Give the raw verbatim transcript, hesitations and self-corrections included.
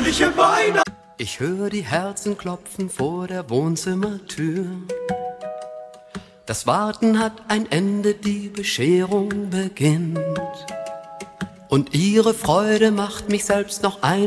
fröhliche Weihnachten. Ich höre die Herzen klopfen vor der Wohnzimmertür. Das Warten hat ein Ende, die Bescherung beginnt. Und ihre Freude macht mich selbst noch ein